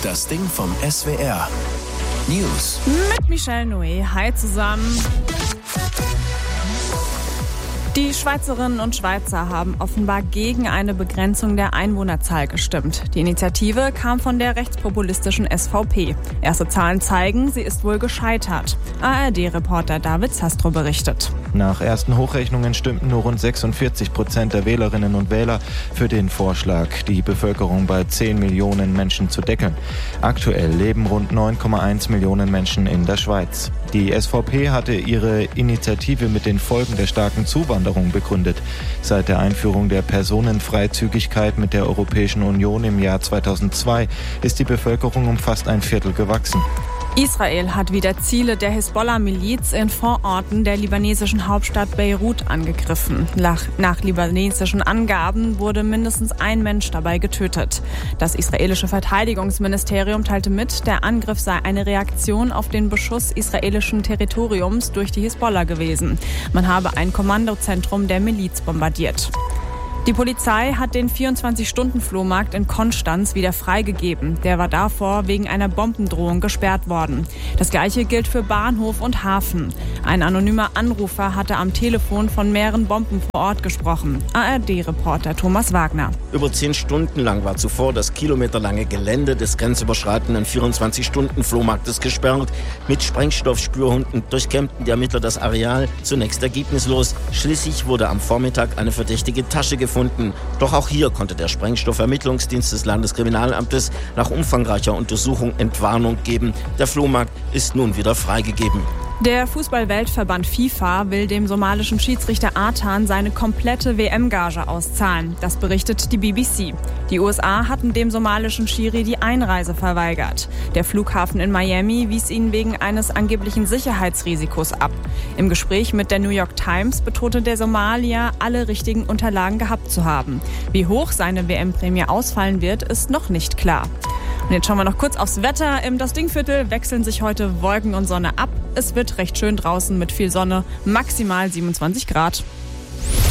Das Ding vom SWR. News. Mit Michelle Noé. Hi zusammen. Die Schweizerinnen und Schweizer haben offenbar gegen eine Begrenzung der Einwohnerzahl gestimmt. Die Initiative kam von der rechtspopulistischen SVP. Erste Zahlen zeigen, sie ist wohl gescheitert. ARD-Reporter David Sastro berichtet. Nach ersten Hochrechnungen stimmten nur rund 46% der Wählerinnen und Wähler für den Vorschlag, die Bevölkerung bei 10 Millionen Menschen zu deckeln. Aktuell leben rund 9,1 Millionen Menschen in der Schweiz. Die SVP hatte ihre Initiative mit den Folgen der starken Zuwanderung begründet. Seit der Einführung der Personenfreizügigkeit mit der Europäischen Union im Jahr 2002 ist die Bevölkerung um fast ein Viertel gewachsen. Israel hat wieder Ziele der Hisbollah-Miliz in Vororten der libanesischen Hauptstadt Beirut angegriffen. Nach libanesischen Angaben wurde mindestens ein Mensch dabei getötet. Das israelische Verteidigungsministerium teilte mit, der Angriff sei eine Reaktion auf den Beschuss israelischen Territoriums durch die Hisbollah gewesen. Man habe ein Kommandozentrum der Miliz bombardiert. Die Polizei hat den 24-Stunden-Flohmarkt in Konstanz wieder freigegeben. Der war davor wegen einer Bombendrohung gesperrt worden. Das Gleiche gilt für Bahnhof und Hafen. Ein anonymer Anrufer hatte am Telefon von mehreren Bomben vor Ort gesprochen. ARD-Reporter Thomas Wagner. Über 10 Stunden lang war zuvor das kilometerlange Gelände des grenzüberschreitenden 24-Stunden-Flohmarktes gesperrt. Mit Sprengstoffspürhunden durchkämmten die Ermittler das Areal. Zunächst ergebnislos. Schließlich wurde am Vormittag eine verdächtige Tasche gefunden. Doch auch hier konnte der Sprengstoffermittlungsdienst des Landeskriminalamtes nach umfangreicher Untersuchung Entwarnung geben. Der Flohmarkt ist nun wieder freigegeben. Der Fußball-Weltverband FIFA will dem somalischen Schiedsrichter Athan seine komplette WM-Gage auszahlen. Das berichtet die BBC. Die USA hatten dem somalischen Schiri die Einreise verweigert. Der Flughafen in Miami wies ihn wegen eines angeblichen Sicherheitsrisikos ab. Im Gespräch mit der New York Times betonte der Somalier, alle richtigen Unterlagen gehabt zu haben. Wie hoch seine WM-Prämie ausfallen wird, ist noch nicht klar. Und jetzt schauen wir noch kurz aufs Wetter. Im Das Dingviertel wechseln sich heute Wolken und Sonne ab. Es wird recht schön draußen mit viel Sonne, maximal 27 Grad.